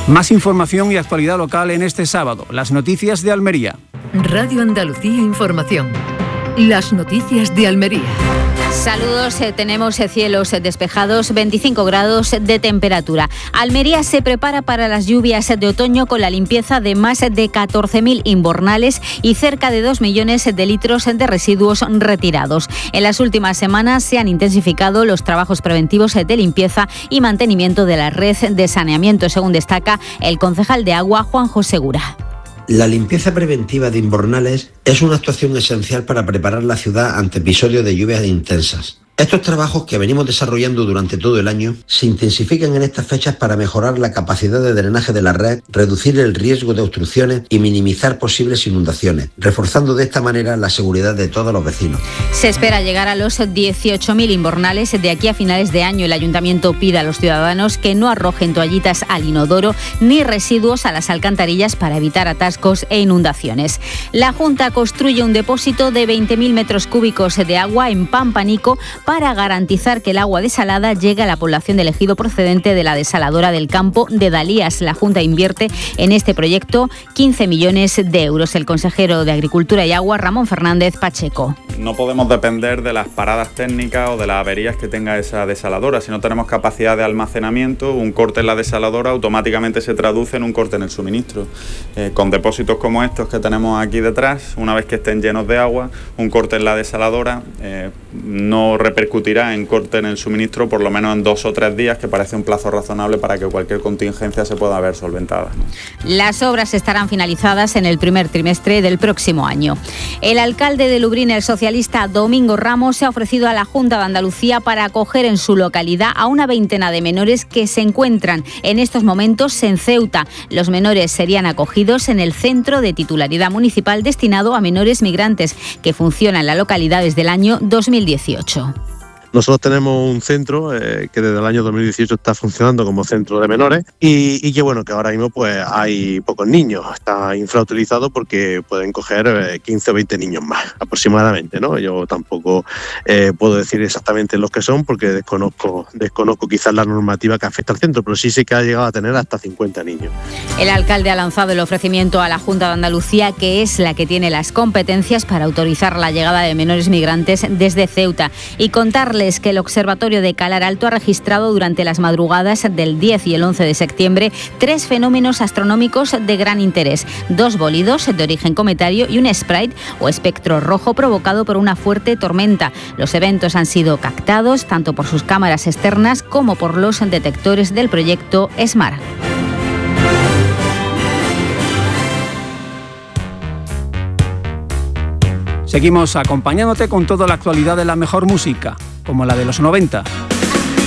Más información y actualidad local en este sábado. Las noticias de Almería. Radio Andalucía Información. Las noticias de Almería. Saludos, tenemos cielos despejados, 25 grados de temperatura. Almería se prepara para las lluvias de otoño con la limpieza de más de 14.000 invernales y cerca de 2 millones de litros de residuos retirados. En las últimas semanas se han intensificado los trabajos preventivos de limpieza y mantenimiento de la red de saneamiento, según destaca el concejal de Agua, Juanjo Segura. La limpieza preventiva de invernales es una actuación esencial para preparar la ciudad ante episodios de lluvias intensas. Estos trabajos que venimos desarrollando durante todo el año se intensifican en estas fechas para mejorar la capacidad de drenaje de la red, reducir el riesgo de obstrucciones y minimizar posibles inundaciones, reforzando de esta manera la seguridad de todos los vecinos. Se espera llegar a los 18.000 invernales de aquí a finales de año. El Ayuntamiento pide a los ciudadanos que no arrojen toallitas al inodoro ni residuos a las alcantarillas para evitar atascos e inundaciones. La Junta construye un depósito de 20.000 metros cúbicos de agua en Pampanico para garantizar que el agua desalada llegue a la población del ejido procedente de la desaladora del campo de Dalías. La Junta invierte en este proyecto 15 millones de euros. El consejero de Agricultura y Agua, Ramón Fernández Pacheco. No podemos depender de las paradas técnicas o de las averías que tenga esa desaladora. Si no tenemos capacidad de almacenamiento, un corte en la desaladora automáticamente se traduce en un corte en el suministro. Con depósitos como estos que tenemos aquí detrás, una vez que estén llenos de agua, un corte en la desaladora no repercutirá en corte en el suministro por lo menos en 2 o 3 días, que parece un plazo razonable para que cualquier contingencia se pueda ver solventada, ¿no? Las obras estarán finalizadas en el primer trimestre del próximo año. El alcalde de Lubrina, el socialista Domingo Ramos, se ha ofrecido a la Junta de Andalucía para acoger en su localidad a una veintena de menores que se encuentran en estos momentos en Ceuta. Los menores serían acogidos en el centro de titularidad municipal destinado a menores migrantes, que funciona en la localidad desde el año 2018. Nosotros tenemos un centro que desde el año 2018 está funcionando como centro de menores y que bueno, que ahora mismo pues hay pocos niños, está infrautilizado porque pueden coger 15 o 20 niños más aproximadamente, ¿no? Yo tampoco puedo decir exactamente los que son porque desconozco quizás la normativa que afecta al centro, pero sí sé que ha llegado a tener hasta 50 niños. El alcalde ha lanzado el ofrecimiento a la Junta de Andalucía, que es la que tiene las competencias para autorizar la llegada de menores migrantes desde Ceuta, y contarles que el Observatorio de Calar Alto ha registrado durante las madrugadas del 10 y el 11 de septiembre 3 fenómenos astronómicos de gran interés: 2 bólidos de origen cometario y un sprite o espectro rojo provocado por una fuerte tormenta. Los eventos han sido captados tanto por sus cámaras externas como por los detectores del proyecto SMART. Seguimos acompañándote con toda la actualidad de la mejor música, como la de los 90.